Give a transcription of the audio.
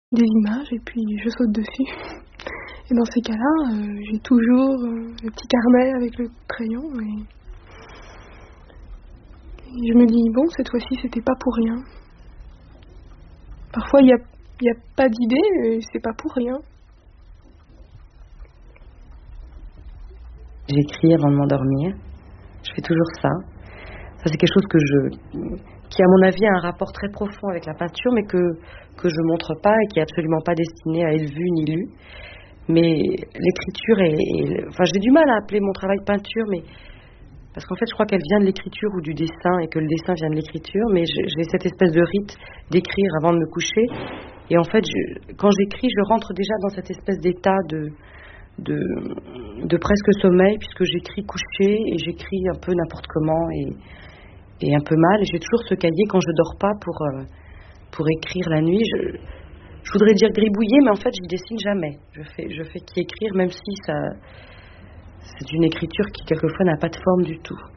des images et puis je saute dessus. Et dans ces cas-là, j'ai toujours le petit carnet avec le crayon et je me dis, bon, cette fois-ci, c'était pas pour rien. Parfois, il y a pas d'idée et c'est pas pour rien. J'écris avant de m'endormir. Je fais toujours ça. Ça, c'est quelque chose qui, à mon avis, a un rapport très profond avec la peinture, mais que je montre pas et qui est absolument pas destiné à être vu ni lu. Mais l'écriture enfin, j'ai du mal à appeler mon travail peinture, mais parce qu'en fait, je crois qu'elle vient de l'écriture ou du dessin et que le dessin vient de l'écriture, mais j'ai cette espèce de rite d'écrire avant de me coucher. Et en fait, quand j'écris, je rentre déjà dans cette espèce d'état de presque sommeil, puisque j'écris couché et j'écris un peu n'importe comment et un peu mal. Et j'ai toujours ce cahier quand je dors pas pour écrire la nuit. Je voudrais dire gribouiller, mais en fait, je dessine jamais. Je fais qu'écrire, même si c'est une écriture qui, quelquefois, n'a pas de forme du tout.